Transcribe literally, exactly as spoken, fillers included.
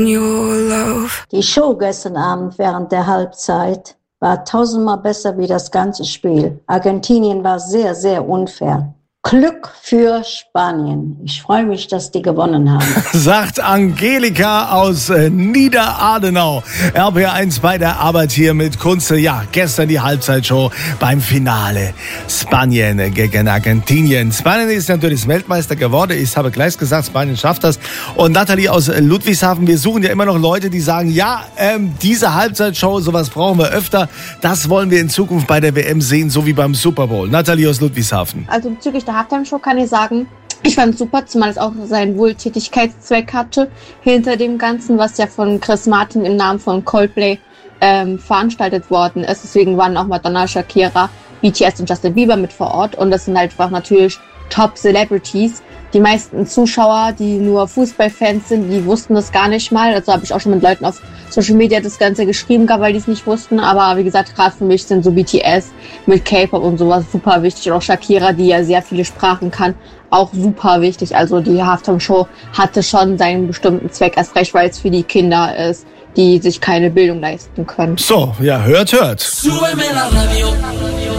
Die Show gestern Abend während der Halbzeit war tausendmal besser wie das ganze Spiel. Argentinien war sehr, sehr unfair. Glück für Spanien. Ich freue mich, dass die gewonnen haben. Sagt Angelika aus äh, Niederadenau. R B eins bei der Arbeit hier mit Kunze. Ja, gestern die Halbzeitshow beim Finale. Spanien gegen Argentinien. Spanien ist natürlich Weltmeister geworden. Ich habe gleich gesagt, Spanien schafft das. Und Nathalie aus Ludwigshafen, wir suchen ja immer noch Leute, die sagen, ja, ähm, diese Halbzeitshow, sowas brauchen wir öfter. Das wollen wir in Zukunft bei der W M sehen, so wie beim Super Bowl. Nathalie aus Ludwigshafen. Also bezüglich der Halftime-Show kann ich sagen, ich fand es super, zumal es auch seinen Wohltätigkeitszweck hatte hinter dem Ganzen, was ja von Chris Martin im Namen von Coldplay ähm, veranstaltet worden ist. Deswegen waren auch Madonna, Shakira, B T S und Justin Bieber mit vor Ort und das sind halt einfach natürlich Top-Celebrities. Die meisten Zuschauer, die nur Fußballfans sind, die wussten das gar nicht mal. Also habe ich auch schon mit Leuten auf Social Media das Ganze geschrieben gehabt, weil die es nicht wussten. Aber wie gesagt, gerade für mich sind so B T S mit K-Pop und sowas super wichtig. Und auch Shakira, die ja sehr viele Sprachen kann, auch super wichtig. Also die Halftime-Show hatte schon seinen bestimmten Zweck, erst recht, weil es für die Kinder ist, die sich keine Bildung leisten können. So, ja, hört, hört.